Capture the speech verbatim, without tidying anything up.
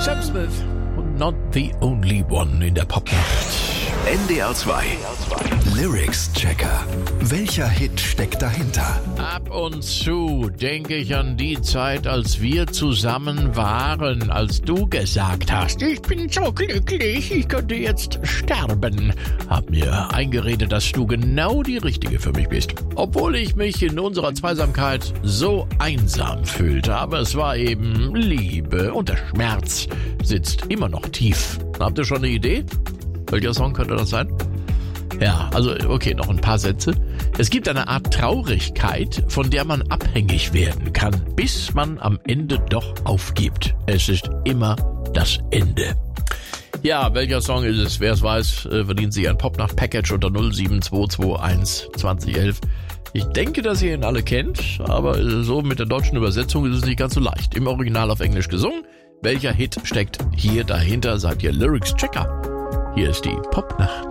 Sam Smith und Not the Only One in der Popnacht. N D R zwei Lyrics-Checker. Welcher Hit steckt dahinter? Ab und zu denke ich an die Zeit, als wir zusammen waren, als du gesagt hast, ich bin so glücklich, ich könnte jetzt sterben. Hab mir eingeredet, dass du genau die Richtige für mich bist. Obwohl ich mich in unserer Zweisamkeit so einsam fühlte, aber es war eben Liebe und der Schmerz sitzt immer noch tief. Habt ihr schon eine Idee? Welcher Song könnte das sein? Ja, also okay, noch ein paar Sätze. Es gibt eine Art Traurigkeit, von der man abhängig werden kann, bis man am Ende doch aufgibt. Es ist immer das Ende. Ja, welcher Song ist es? Wer es weiß, verdient sich ein Popnacht-Package unter null sieben zwei zwei eins zwanzig elf. Ich denke, dass ihr ihn alle kennt, aber so mit der deutschen Übersetzung ist es nicht ganz so leicht. Im Original auf Englisch gesungen. Welcher Hit steckt hier dahinter? Seid ihr Lyrics-Checker? Hier ist die Popnacht.